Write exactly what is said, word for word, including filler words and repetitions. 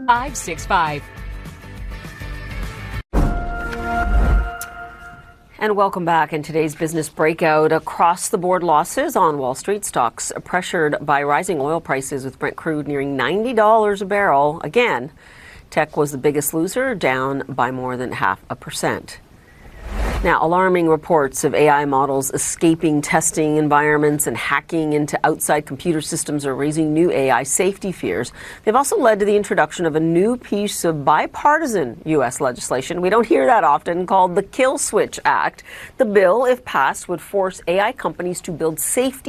five six five. And welcome back. In today's business breakout, across-the-board losses on Wall Street. Stocks pressured by rising oil prices, with Brent crude nearing ninety dollars a barrel. Again, tech was the biggest loser, down by more than half a percent. Now, alarming reports of A I models escaping testing environments and hacking into outside computer systems are raising new A I safety fears. They've also led to the introduction of a new piece of bipartisan U S legislation. We don't hear that often, called the Kill Switch Act. The bill, if passed, would force A I companies to build safety